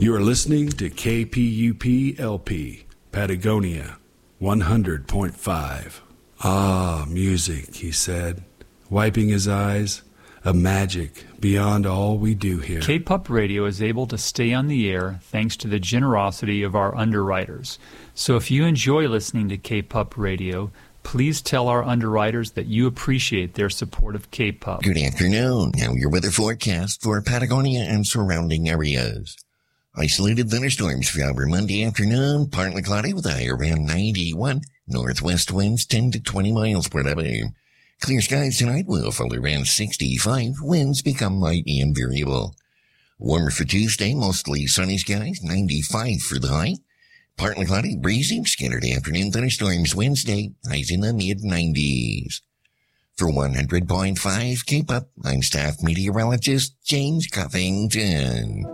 You are listening to KPUP-LP, Patagonia, 100.5. Ah, music, he said, wiping his eyes, a magic beyond all we do here. KPUP Radio is able to stay on the air thanks to the generosity of our underwriters. So if you enjoy listening to KPUP Radio, please tell our underwriters that you appreciate their support of KPUP. Good afternoon. Now your weather forecast for Patagonia and surrounding areas. Isolated thunderstorms for our Monday afternoon, partly cloudy with a high around 91. Northwest winds 10 to 20 miles per hour. Clear skies tonight will fall around 65. Winds become light and variable. Warmer for Tuesday, mostly sunny skies, 95 for the high. Partly cloudy, breezy, scattered afternoon thunderstorms Wednesday, highs in the mid-90s. For 100.5 KPUP, I'm staff meteorologist James Covington.